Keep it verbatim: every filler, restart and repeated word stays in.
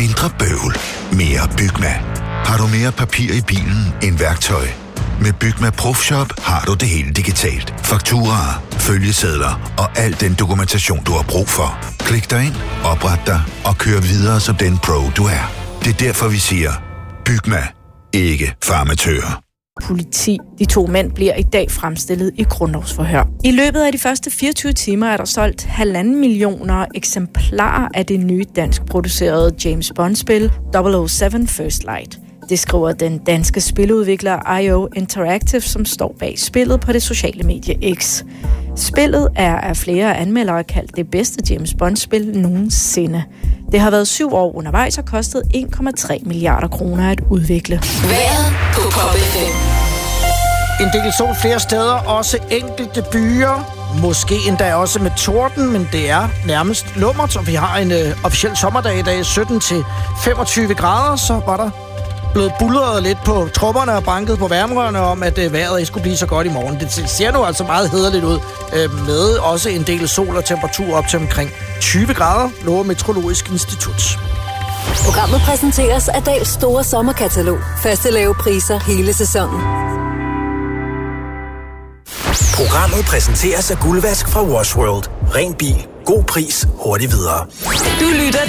Mindre bøvl, mere Bygma. Har du mere papir i bilen end værktøj? Med Bygma ProFshop har du det hele digitalt. Fakturaer, følgesedler og al den dokumentation, du har brug for. Klik dig ind, opret dig og kør videre som den pro, du er. Det er derfor, vi siger, Bygma, ikke farmatører. Politi. De to mænd bliver i dag fremstillet i grundlovsforhør. I løbet af de første fireogtyve timer er der solgt halvanden millioner eksemplarer af det nye dansk producerede James Bond-spil double oh seven First Light. Det skriver den danske spiludvikler I O Interactive, som står bag spillet på det sociale medie X. Spillet er af flere anmeldere kaldt det bedste James Bond-spil nogensinde. Det har været syv år undervejs og kostet en komma tre milliarder kroner at udvikle. Vejret på Pop F M. En del sol flere steder, også enkelte byer. Måske endda også med torden, men det er nærmest lummert, og vi har en øh, officiel sommerdag i dag, sytten til femogtyve grader, så var der blevet bulret lidt på trupperne og banket på værmrørene om, at øh, vejret ikke skulle blive så godt i morgen. Det ser nu altså meget hæderligt ud, øh, med også en del sol og temperatur op til omkring tyve grader, lover Meteorologisk Institut. Programmet præsenteres af Dahls store sommerkatalog. Faste lave priser hele sæsonen. Programmet præsenteres af Guldvask fra Wash World. Ren bil. God pris. Hurtigt videre. Du lytter